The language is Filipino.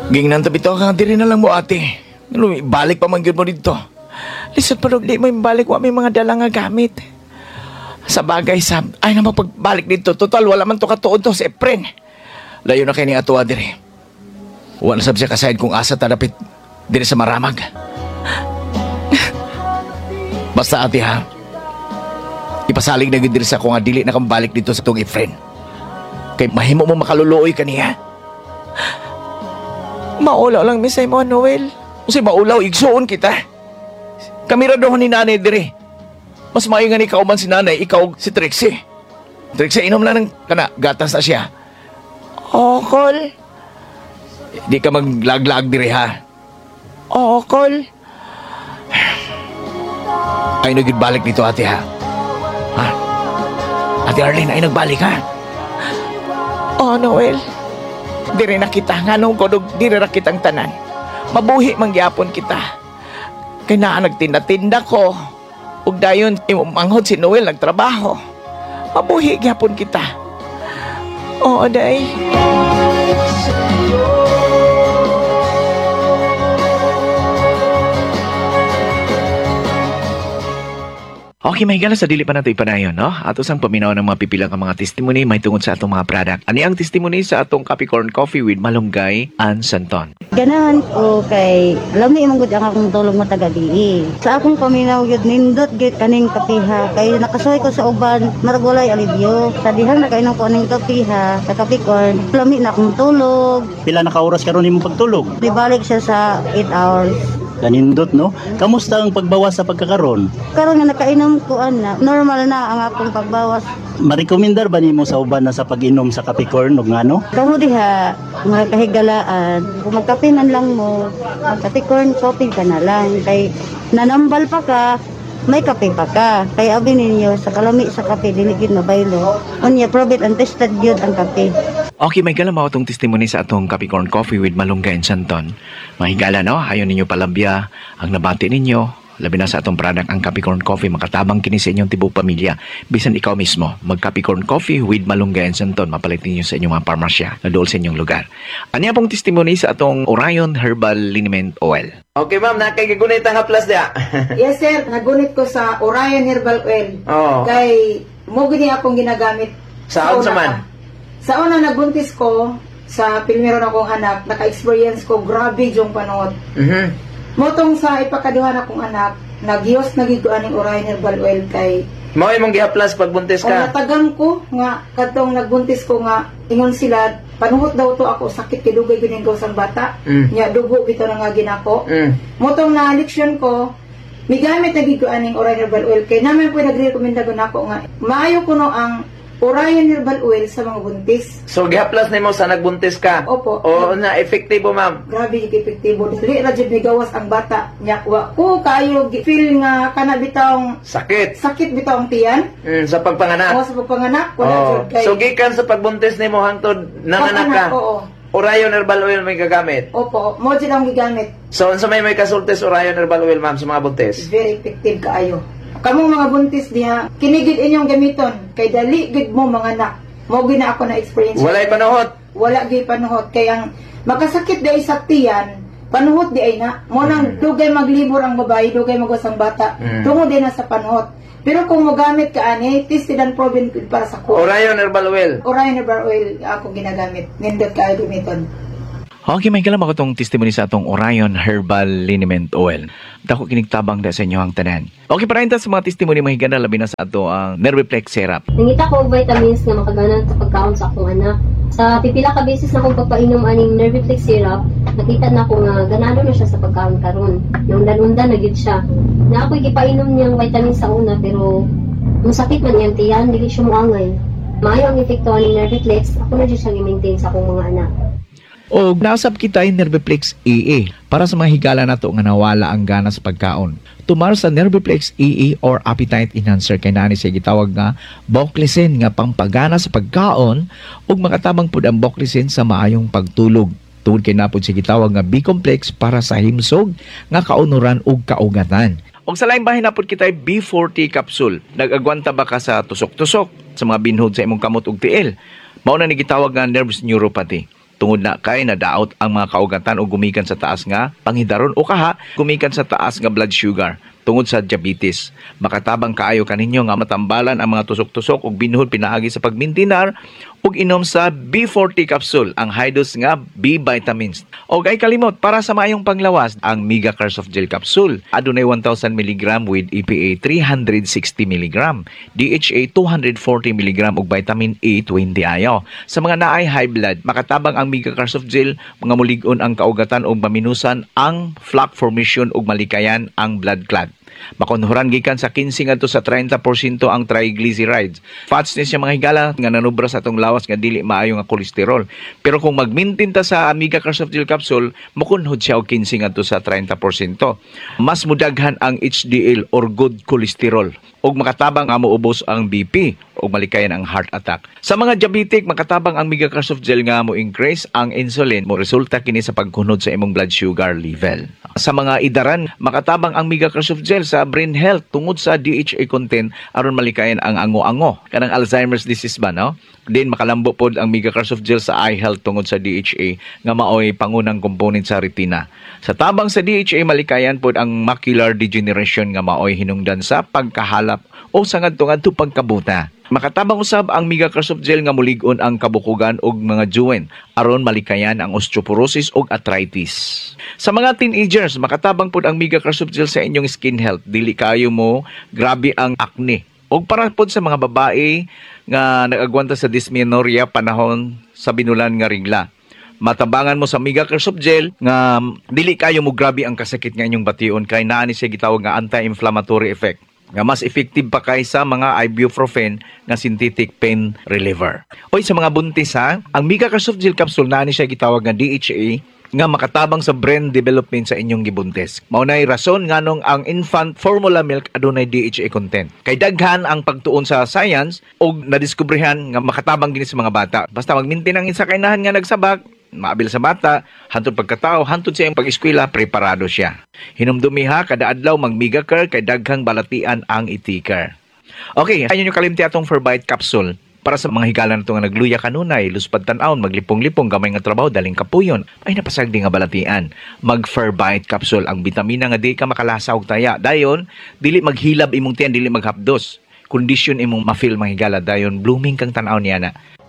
Gingnan tabi to ka diri na lang mo ate. Balik pa man gyud mo dito. Lisod pa di mo balik wa may mga dala nga gamit. Sa bagay sab, ay na pagbalik dito. Total wala man to katuod to si Efren. Layo na kay ning atuwa diri. Wala sab siya kasayad kung asa tadapit diri sa Maramag. Basta ate ha. Ipasalig na gyud diri sa ko nga dili na kang balik dito sa tong Efren. Kay mahimo mo makaluluoy kaniya. Maulaw lang misay mo, Noel. Kasi maulaw, igsuon kita. Kami radohan ni nanay dire. Mas maingani ka man si nanay, ikaw si Trixie. Trixie, inom na ng gatas na siya. Okol. Di ka maglaglag dire ha. Okol. Ay nagbalik dito ate ha. Ha? Ate Arlene ay nagbalik ha. Oh, Noel. Dire na kita nga nung kodog dire na kitang tanan. Mabuhi mangyapon kita. Kay naa nagtinda-tinda ko. Ug dayon imanghod si Noel nagtrabaho. Mabuhi gyapon kita. Oo, day. Okay, may gala sa dili pa nato ipanayon, no? Ato sang paminaw ng mga pipilang ang mga testimony may tungod sa atong mga product. Ani ang testimony sa atong Capricorn Coffee with Malunggay and Santon. Ganahan ko kay lami imong gud ang akong tulong mo taga dii. Sa akong paminaw gyud nindot gyud kaning kapiha kay nakasuy ko sa uban maragulay alibyo. Sa dihang nakainom ko aning kapiha sa Capricorn, lami na akong tulog. Pila na ka oras karon imong pagtulog? Nibalik siya sa 8 hours. Ganindot, no? Kamusta ang pagbawas sa pagkakaron? Karon nga nakainom ko ana, normal na ang akong pagbawas. Marekomendar ba nimo sa uban na sa pag-inom sa Capricorn ug ngano? Kamu diha mga kahigalaan, kung magkapinan lang mo, mag-Capricorn coffee ka na lang kay nanambal pa ka. May kape pa ka. Kaya abi ninyo, sa kalami sa kape, diligid na baylo. Unya, probit and tested yun ang kape. Okay, may gala itong testimony sa atong Capricorn Coffee with Malunggay and Santon. Mahigala, no? Ayaw ninyo palabya ang nabati ninyo. Labi na sa atong product ang Capricorn Coffee, makatabang kini sa inyong tibok pamilya. Bisan ikaw mismo, mag-Capricorn Coffee with Malunggay and Santon, mapalit ninyo sa inyong mga parmasya na dool sa inyong lugar. Anya pong testimony sa atong Orion Herbal Liniment Oil. Okay, ma'am, nakagigunit ang haplas dia. Yes, sir. Nagunit ko sa Orion Herbal Oil. Oo. Kay, mo gini akong ginagamit. Saan sa man? Sa una, nagbuntis ko, sa pilmeron akong anak, naka-experience ko, grabe yung panot. Motong sa ipakaduhan akong anak, nagyos nagiguan ng Orion Herbal Oil kay Mao imong gihaplas pag buntis o ka. natagan ko nga kadtong nagbuntis ko nga ingon sila panuhot daw to ako sakit kay dugay gyud ang sang bata. Nya dugo bitaw na nga ginako. Motong na leksyon ko migamit nagiguan ng Orion Herbal Oil kay naman po nagrekomenda ko nako nga maayo kuno ang Orion Herbal Oil sa mga buntis. So gihaplas nimo sa nagbuntis ka. Opo. O na epektibo, ma'am. Grabe yung epektibo. Dili ra jud migawas ang bata. Nya wa ko kayo feel nga kana bitawng Sakit. bitawng tiyan. Sa pagpanganak. O sa pagpanganak wala jud kay. So gikan sa pagbuntis nimo hangtod nanganak ka. Oo. Orion Herbal Oil may gagamit. Opo, mo jud ang gigamit. So unsa may kasultes Orion Herbal Oil, ma'am, sa mga buntis? Very effective kaayo. Kamong mga buntis diha, kinigid inyong gamiton kay dali gid mo mga anak. Mo gina ako na experience. Walay panuhot. Wala gyud panuhot kay ang makasakit dai sa tiyan, panuhot di ay na. Mo nang dugay maglibor ang babae, dugay magwasang bata. Tungod din na sa panuhot. Pero kung mo gamit ka ani, tested and proven good para sa ko. Orion Herbal Oil. Orion Herbal Oil ako ginagamit. Nindot kaayo gamiton. Okay, may kalam ako itong testimony sa atong Orion Herbal Liniment Oil. Dako kinigtabang da sa inyo ang tanan. Okay, para sa mga testimony mahigana labi na sa ato ang Nerviplex Syrup. Nangita ko og vitamins na makaganan sa pagkaon sa akong anak. Sa pipila ka beses na akong pagpainom aning Nerviplex Syrup, nakita na ko nga ganado na siya sa pagkaon karon. Undan-undan na gyud siya. Na ako'y gipainom niyang vitamins sa una pero kung sakit man iyang tiyan, dili siya moangay. Maayo ang epekto aning Nerviplex, ako na gyud siya i-maintain sa akong mga anak. O nasab kita yung Nerviplex EE para sa mga higala na to nga nawala ang gana sa pagkaon. Tumar sa Nerviplex EE or Appetite Enhancer kay nani siya gitawag nga Boclicin nga pangpagana sa pagkaon ug makatabang pud ang Boclicin sa maayong pagtulog. Tungod kay napod siya gitawag nga B-complex para sa himsog nga kaunuran ug kaugatan. Og sa laing bahin napod kita B40 capsule. Nag-agwanta ba ka sa tusok-tusok sa mga binhod sa imong kamot ug tiil? Mao na ni gitawag nga nervous neuropathy. tungod na kay nadaot ang mga kaugatan o gumikan sa taas nga panghidaron o kaha gumikan sa taas nga blood sugar tungod sa diabetes. Makatabang kaayo kaninyo nga matambalan ang mga tusok-tusok ug binuhod pinaagi sa pagmintinar ug inom sa B40 capsule, ang high dose nga B vitamins. Og ay kalimot para sa maayong panglawas ang Mega Cares of Gel capsule. Adunay 1,000 mg with EPA 360 mg, DHA 240 mg ug vitamin A 20 ayo. Sa mga naay high blood, makatabang ang Mega Cares of Gel mga mulig-on ang kaugatan ug maminusan ang plaque formation ug malikayan ang blood clot. Makonhuran gikan sa 15 ngadto sa 30% ang triglycerides. Fats ni siya mga higala nga nanubra sa atong lawas nga dili maayo nga kolesterol. Pero kung mag-maintain ta sa Mega Cares of Gel capsule, makunhod siya og 15 ngadto sa 30%. Mas mudaghan ang HDL or good cholesterol ug makatabang nga moubos ang BP ug malikayan ang heart attack. Sa mga diabetic, makatabang ang Mega Cares of Gel nga mo increase ang insulin, mo resulta kini sa pagkunod sa imong blood sugar level. Sa mga idaran, makatabang ang Mega Cares of Gel sa brain health tungod sa DHA content aron malikayan ang ango-ango kanang Alzheimer's disease ba, no? Din makalambo pod ang Mega Cares of Gel sa eye health tungod sa DHA nga maoy pangunang component sa retina. Sa tabang sa DHA, malikayan pod ang macular degeneration nga maoy hinungdan sa pagkahalap o sa ngadto-ngadto pagkabuta. Makatabang usab ang Mega Cares of Gel nga mulig-on ang kabukugan og mga joint aron malikayan ang osteoporosis ug arthritis. Sa mga teenagers, makatabang pod ang Mega Cares of Gel sa inyong skin health. Dili kayo mo grabe ang acne. Og para pod sa mga babae nga nagagwanta sa dysmenorrhea panahon sa binulan nga regla. Matabangan mo sa Mega Cares of Gel nga dili kayo mo grabe ang kasakit nga inyong bation kay naa ni siya gitawag nga anti-inflammatory effect. Nga mas effective pa kaysa mga ibuprofen nga synthetic pain reliever. Oy, sa mga buntis ha, ang Mega Cares of Gel capsule naa ni siya gitawag nga DHA nga makatabang sa brain development sa inyong gibuntis. Maunay rason nganong ang infant formula milk adunay DHA content. Kay daghan ang pagtuon sa science og nadiskubrihan nga makatabang gini sa mga bata. Basta magmintin ang isa kainahan nga nagsabak, maabil sa bata, hantod pagkatao, hantod sa iyang pag-eskwela, preparado siya. Hinumdumi ha, kada adlaw mag Mega Care kay daghang balatian ang itikar. Okay, ayun yung kalimti atong Ferbite capsule. Para sa mga higala na ito nga nagluya kanunay, luspad tan-aon, maglipong-lipong, gamay nga trabaho, daling kapuyon, ay napasagdi nga balatian. Mag-Ferbite capsule, ang bitamina nga di ka makalasa og taya. Dayon, dili maghilab imong tiyan, dili maghapdos. Kondisyon imong ma-feel mga higala, dayon blooming kang tan-aon niya na.